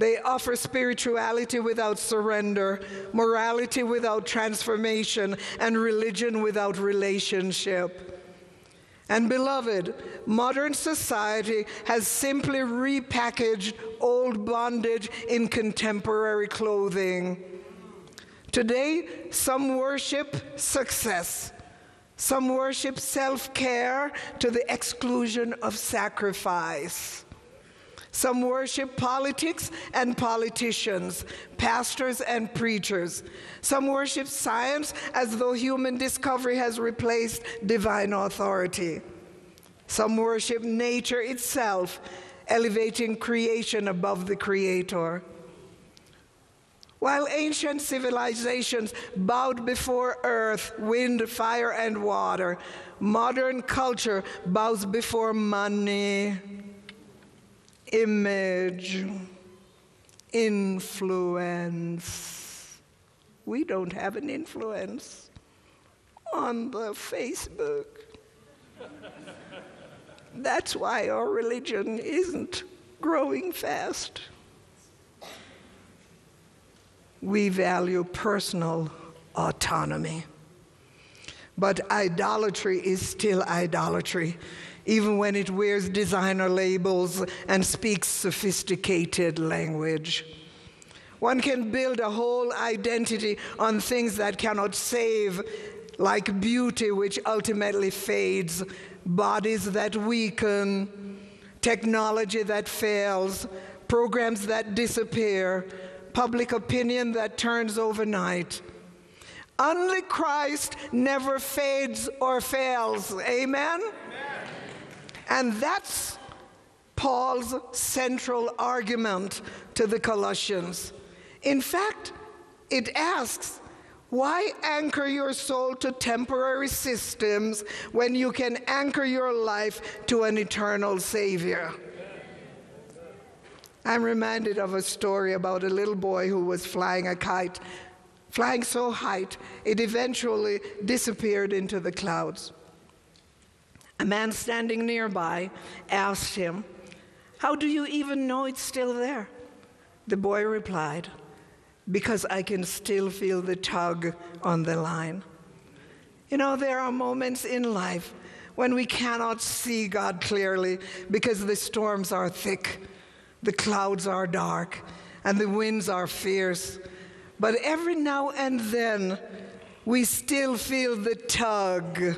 They offer spirituality without surrender, morality without transformation, and religion without relationship. And beloved, modern society has simply repackaged old bondage in contemporary clothing. Today, some worship success. Some worship self-care to the exclusion of sacrifice. Some worship politics and politicians, pastors and preachers. Some worship science as though human discovery has replaced divine authority. Some worship nature itself, elevating creation above the Creator. While ancient civilizations bowed before earth, wind, fire, and water, modern culture bows before money, image, influence. We don't have an influence on the Facebook. That's why our religion isn't growing fast. We value personal autonomy. But idolatry is still idolatry, even when it wears designer labels and speaks sophisticated language. One can build a whole identity on things that cannot save, like beauty, which ultimately fades, bodies that weaken, technology that fails, programs that disappear, public opinion that turns overnight. Only Christ never fades or fails. Amen? Amen. And that's Paul's central argument to the Colossians. In fact, it asks, why anchor your soul to temporary systems when you can anchor your life to an eternal Savior? I'm reminded of a story about a little boy who was flying a kite, flying so high it eventually disappeared into the clouds. A man standing nearby asked him, "How do you even know it's still there?" The boy replied, "Because I can still feel the tug on the line." You know, there are moments in life when we cannot see God clearly because the storms are thick, the clouds are dark, and the winds are fierce. But every now and then, we still feel the tug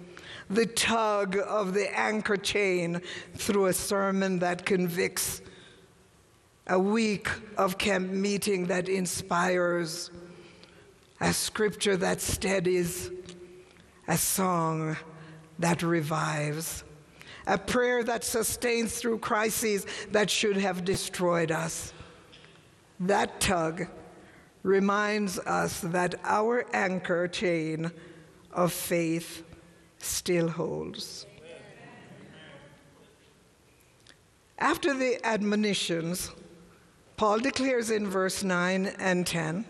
of the anchor chain through a sermon that convicts, a week of camp meeting that inspires, a scripture that steadies, a song that revives, a prayer that sustains through crises that should have destroyed us. That tug reminds us that our anchor chain of faith still holds. After the admonitions, Paul declares in verses 9 and 10,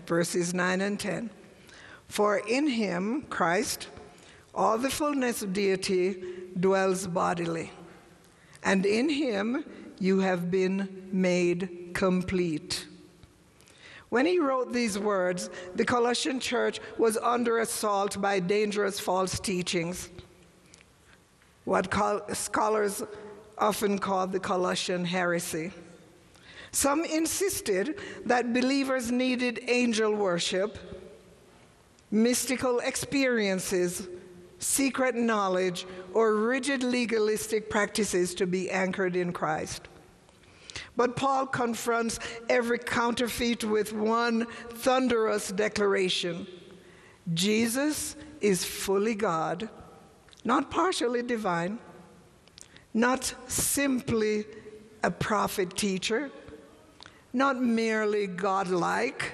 "For in him, Christ, all the fullness of deity dwells bodily, and in him you have been made complete." When he wrote these words, the Colossian church was under assault by dangerous false teachings, what scholars often call the Colossian heresy. Some insisted that believers needed angel worship, mystical experiences, secret knowledge, or rigid legalistic practices to be anchored in Christ. But Paul confronts every counterfeit with one thunderous declaration: Jesus is fully God, not partially divine, not simply a prophet teacher, not merely godlike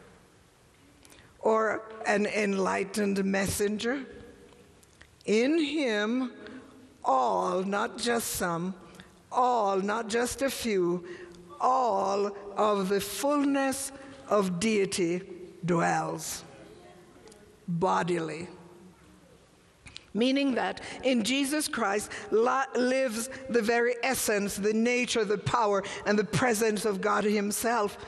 or an enlightened messenger. In him, all, not just some, all, not just a few, all of the fullness of deity dwells bodily. Meaning that in Jesus Christ lives the very essence, the nature, the power, and the presence of God himself.